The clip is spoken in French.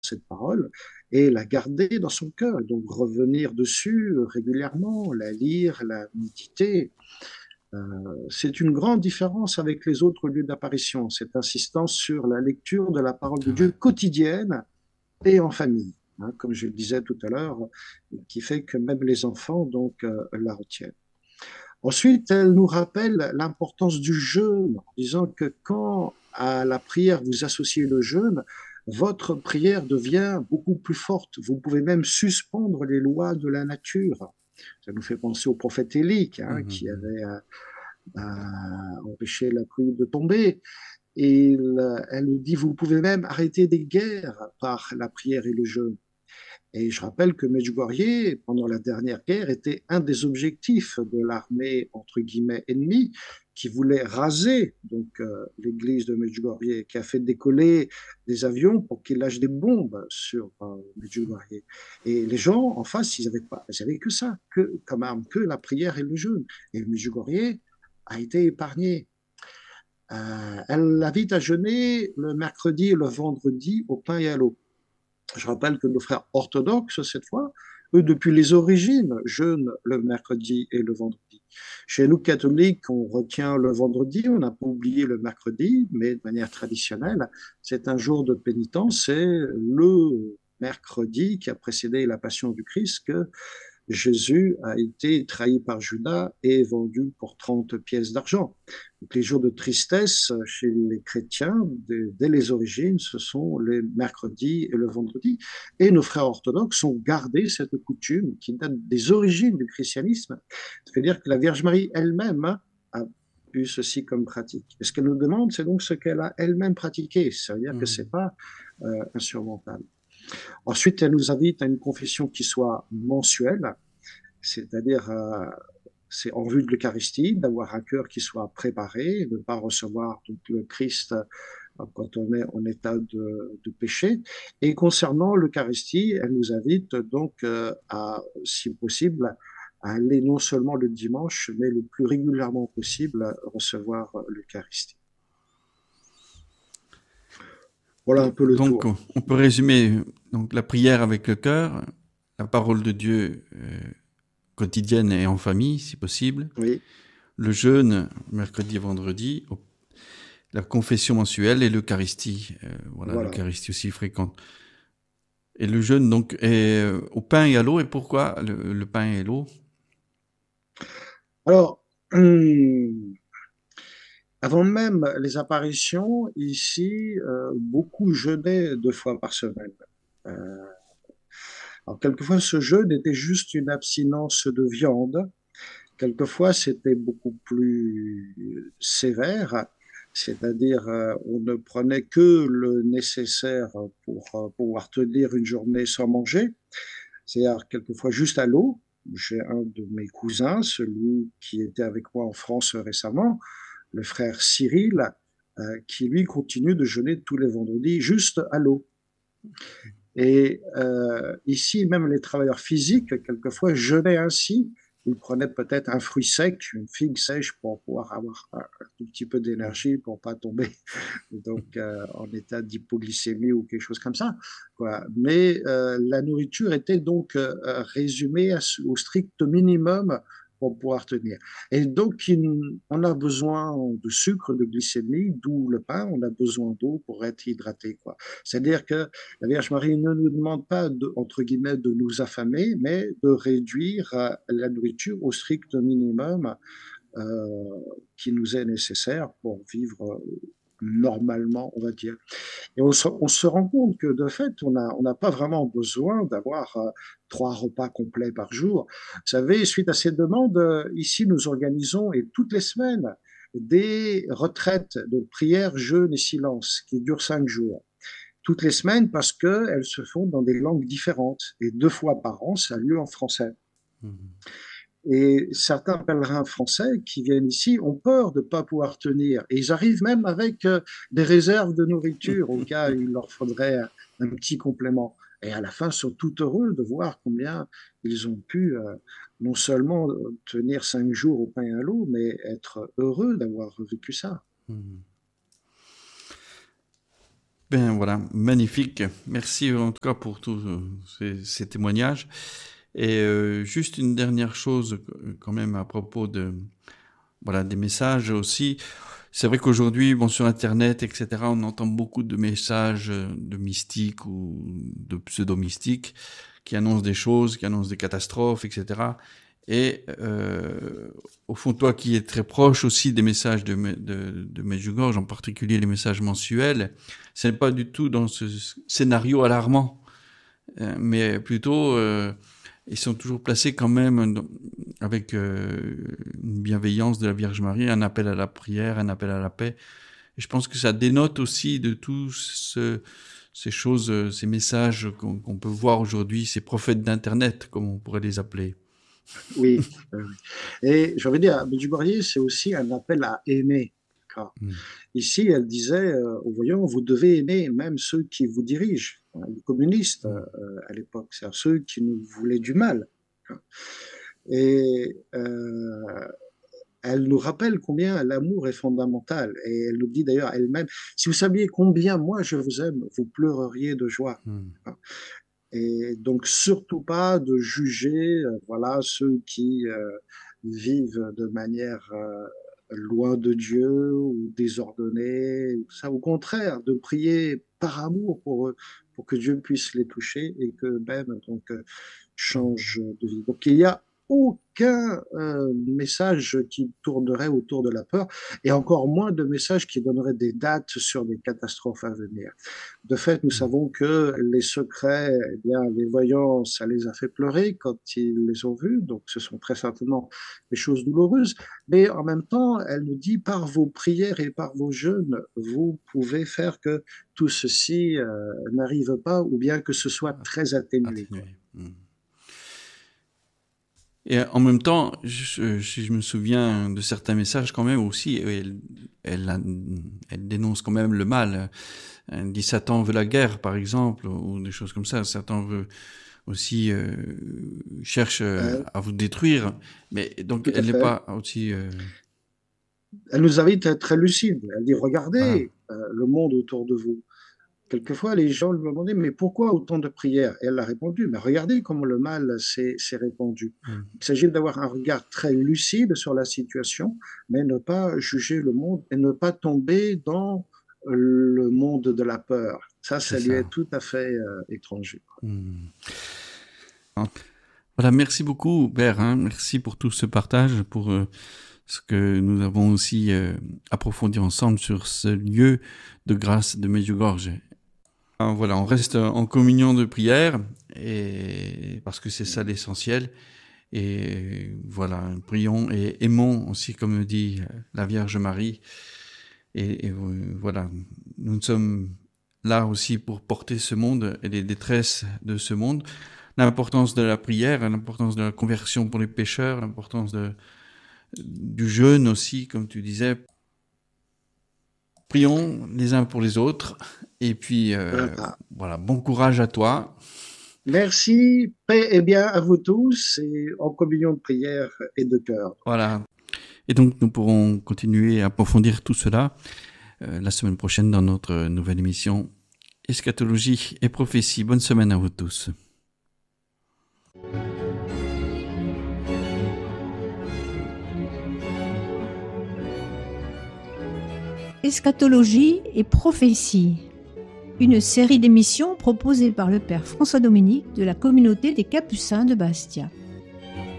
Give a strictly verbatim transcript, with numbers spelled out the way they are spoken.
cette parole et la garder dans son cœur, et donc revenir dessus régulièrement, la lire, la méditer. Euh, c'est une grande différence avec les autres lieux d'apparition, cette insistance sur la lecture de la parole de C'est Dieu vrai. quotidienne et en famille, hein, comme je le disais tout à l'heure, qui fait que même les enfants donc euh, la retiennent. Ensuite, elle nous rappelle l'importance du jeûne, en disant que quand à la prière vous associez le jeûne, votre prière devient beaucoup plus forte. Vous pouvez même suspendre les lois de la nature. Ça nous fait penser au prophète Élie, hein, qui Mhm. avait euh, euh, empêché la pluie de tomber. Et il- elle nous dit, vous pouvez même arrêter des guerres par la prière et le jeûne. Et je rappelle que Medjugorje, pendant la dernière guerre, était un des objectifs de l'armée, entre guillemets, ennemie, qui voulait raser donc euh, l'église de Medjugorje, qui a fait décoller des avions pour qu'ils lâchent des bombes sur euh, Medjugorje. Et les gens en face, ils n'avaient pas, ils avaient que ça, que, comme arme, que la prière et le jeûne. Et Medjugorje a été épargné. Euh, elle l'invite à jeûner le mercredi et le vendredi au pain et à l'eau. Je rappelle que nos frères orthodoxes, cette fois, eux, depuis les origines, jeûnent le mercredi et le vendredi. Chez nous, catholiques, on retient le vendredi, on n'a pas oublié le mercredi, mais de manière traditionnelle, c'est un jour de pénitence, c'est le mercredi qui a précédé la passion du Christ que Jésus a été trahi par Judas et vendu pour trente pièces d'argent. Donc, les jours de tristesse chez les chrétiens, dès, dès les origines, ce sont les mercredis et le vendredi. Et nos frères orthodoxes ont gardé cette coutume qui date des origines du christianisme. C'est-à-dire que la Vierge Marie elle-même a eu ceci comme pratique. Et ce qu'elle nous demande, c'est donc ce qu'elle a elle-même pratiqué. Ça veut dire que c'est Mhm. pas euh, insurmontable. Ensuite, elle nous invite à une confession qui soit mensuelle, c'est-à-dire euh, c'est en vue de l'Eucharistie, d'avoir un cœur qui soit préparé, de ne pas recevoir donc, le Christ euh, quand on est en état de, de péché. Et concernant l'Eucharistie, elle nous invite donc euh, à, si possible, à aller non seulement le dimanche, mais le plus régulièrement possible recevoir l'Eucharistie. Voilà un Donc, peu le donc, tour. on on peut résumer donc, la prière avec le cœur, la parole de Dieu euh, quotidienne et en famille, si possible, Oui, le jeûne mercredi et vendredi, au- la confession mensuelle et l'Eucharistie. Euh, voilà, voilà. l'Eucharistie aussi fréquente. Et le jeûne, donc, est euh, au pain et à l'eau. Et pourquoi le, le pain et l'eau? Alors, hum, avant même les apparitions, ici, euh, beaucoup jeûnaient deux fois par semaine. Euh, alors, quelquefois, ce jeûne était juste une abstinence de viande. Quelquefois, c'était beaucoup plus sévère, c'est-à-dire euh, on ne prenait que le nécessaire pour euh, pouvoir tenir une journée sans manger, c'est-à-dire quelquefois juste à l'eau. J'ai un de mes cousins, celui qui était avec moi en France récemment, le frère Cyril, euh, qui lui continue de jeûner tous les vendredis juste à l'eau. Et euh, ici, même les travailleurs physiques, quelquefois, jeûnaient ainsi. Ils prenaient peut-être un fruit sec, une figue sèche pour pouvoir avoir un, un tout petit peu d'énergie pour pas tomber donc euh, en état d'hypoglycémie ou quelque chose comme ça. Quoi. Mais euh, la nourriture était donc euh, résumée à, au strict minimum pour pouvoir tenir. Et donc, il, on a besoin de sucre, de glycémie, d'où le pain, on a besoin d'eau pour être hydraté. Quoi. C'est-à-dire que la Vierge Marie ne nous demande pas, de, entre guillemets, de nous affamer, mais de réduire euh, la nourriture au strict minimum euh, qui nous est nécessaire pour vivre normalement, on va dire. Et on se, on se rend compte que de fait, on n'a on n'a pas vraiment besoin d'avoir euh, trois repas complets par jour. Vous savez, suite à ces demandes, euh, ici, nous organisons, et toutes les semaines, des retraites de prière, jeûne et silence qui durent cinq jours. Toutes les semaines parce qu'elles se font dans des langues différentes. Et deux fois par an, ça a lieu en français. Mhm. Et certains pèlerins français qui viennent ici ont peur de ne pas pouvoir tenir. Et ils arrivent même avec euh, des réserves de nourriture au cas où il leur faudrait un, un petit complément. Et à la fin, ils sont tout heureux de voir combien ils ont pu euh, non seulement tenir cinq jours au pain et à l'eau, mais être heureux d'avoir vécu ça. Mhm. Ben voilà, magnifique. Merci en tout cas pour tous ces, ces témoignages. Et euh, juste une dernière chose quand même à propos de voilà des messages aussi. C'est vrai qu'aujourd'hui, bon, sur Internet, et cetera, on entend beaucoup de messages de mystiques ou de pseudo-mystiques qui annoncent des choses, qui annoncent des catastrophes, et cetera. Et euh, au fond, toi qui es très proche aussi des messages de, de, de Medjugorje, en particulier les messages mensuels, ce n'est pas du tout dans ce scénario alarmant, euh, mais plutôt, euh, ils sont toujours placés quand même dans, avec euh, une bienveillance de la Vierge Marie, un appel à la prière, un appel à la paix. Et je pense que ça dénote aussi de tous ce, ces choses, ces messages qu'on, qu'on peut voir aujourd'hui, ces prophètes d'Internet, comme on pourrait les appeler. Oui, oui, oui. Et je veux dire, Medjugorje, c'est aussi un appel à aimer. Mmh. Ici, elle disait euh, aux voyants, vous devez aimer même ceux qui vous dirigent, hein, les communistes euh, à l'époque, c'est-à-dire ceux qui nous voulaient du mal. Et euh, elle nous rappelle combien l'amour est fondamental. Et elle nous dit d'ailleurs elle-même, si vous saviez combien moi je vous aime, vous pleureriez de joie. Mmh. Et donc surtout pas de juger, euh, voilà, ceux qui euh, vivent de manière euh, loin de Dieu ou désordonnés. Ça, au contraire, de prier par amour pour eux, pour que Dieu puisse les toucher et que même donc euh, change de vie. Donc il y a aucun euh, message qui tournerait autour de la peur et encore moins de messages qui donneraient des dates sur des catastrophes à venir. De fait, nous savons que les secrets, eh bien, les voyants, ça les a fait pleurer quand ils les ont vus, donc ce sont très certainement des choses douloureuses, mais en même temps, elle nous dit, par vos prières et par vos jeûnes, vous pouvez faire que tout ceci euh, n'arrive pas ou bien que ce soit très atténué. atténué. Mmh. Et en même temps, je, je, je me souviens de certains messages quand même aussi, elle, elle, elle dénonce quand même le mal. Elle dit Satan veut la guerre, par exemple, ou des choses comme ça. Satan veut aussi euh, cherche euh, à vous détruire, mais donc elle n'est pas aussi. Euh... Elle nous invite à être très lucide. Elle dit regardez voilà. euh, le monde autour de vous. Quelquefois, les gens lui demandaient, mais pourquoi autant de prières? Et elle a répondu, mais regardez comment le mal s'est, s'est répandu. Mmh. Il s'agit d'avoir un regard très lucide sur la situation, mais ne pas juger le monde et ne pas tomber dans le monde de la peur. Ça, ça lui ça. est tout à fait euh, étranger. Mmh. Voilà, merci beaucoup, Père. Hein. Merci pour tout ce partage, pour euh, ce que nous avons aussi euh, approfondi ensemble sur ce lieu de grâce de Medjugorje. Voilà, on reste en communion de prière, et parce que c'est ça l'essentiel. Et voilà, prions et aimons aussi, comme dit la Vierge Marie. Et, et voilà, nous sommes là aussi pour porter ce monde et les détresses de ce monde. L'importance de la prière, l'importance de la conversion pour les pécheurs, l'importance de, du jeûne aussi, comme tu disais. Prions les uns pour les autres. Et puis, euh, voilà. voilà, bon courage à toi. Merci, paix et bien à vous tous, et en communion de prière et de cœur. Voilà. Et donc, nous pourrons continuer à approfondir tout cela euh, la semaine prochaine dans notre nouvelle émission Eschatologie et prophétie. Bonne semaine à vous tous. Eschatologie et prophétie, une série d'émissions proposée par le Père François Dominique de la communauté des Capucins de Bastia.